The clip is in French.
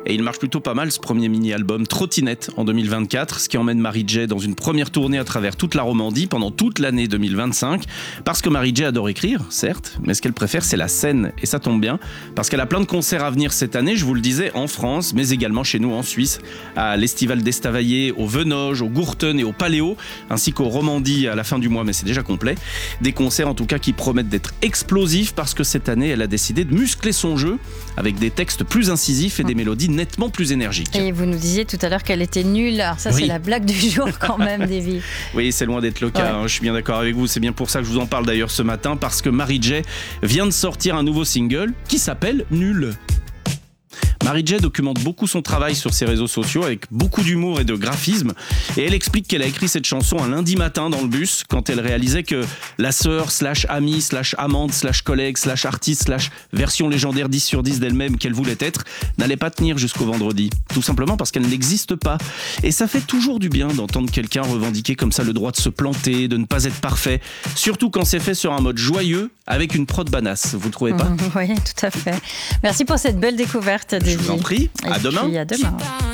Et il marche plutôt pas mal ce premier mini-album Trottinette en 2024, ce qui emmène Mary J dans une première tournée à travers toute la Romandie pendant toute l'année 2025. Parce que Mary J adore écrire, certes, mais ce qu'elle préfère c'est la scène. Et ça tombe bien, parce qu'elle a plein de concerts à venir cette année, je vous le disais, en France, mais également chez nous en Suisse, à l'Estival d'Estavayer, au Venoge, au Gourten et au Paléo, ainsi qu'au Romandie à la fin du mois, mais c'est déjà complet. Des concerts en tout cas qui promettent d'être explosifs parce que cette année, elle a décidé de muscler son jeu avec des textes plus incisifs et des mélodies nettement plus énergiques. Et vous nous disiez tout à l'heure qu'elle était nulle. Alors ça, c'est la blague du jour quand même, Davy. Oui, c'est loin d'être le cas. Je suis bien d'accord avec vous. C'est bien pour ça que je vous en parle d'ailleurs ce matin, parce que Mary J vient de sortir un nouveau single qui s'appelle Nul. Mary J documente beaucoup son travail sur ses réseaux sociaux avec beaucoup d'humour et de graphisme, et elle explique qu'elle a écrit cette chanson un lundi matin dans le bus quand elle réalisait que la sœur / amie / amante / collègue / artiste / version légendaire 10 sur 10 d'elle-même qu'elle voulait être n'allait pas tenir jusqu'au vendredi, tout simplement parce qu'elle n'existe pas. Et ça fait toujours du bien d'entendre quelqu'un revendiquer comme ça le droit de se planter, de ne pas être parfait, surtout quand c'est fait sur un mode joyeux avec une prod banasse, vous ne trouvez pas? Oui, tout à fait. Merci pour cette belle découverte, Davy. Je vous en prie, à demain. À demain.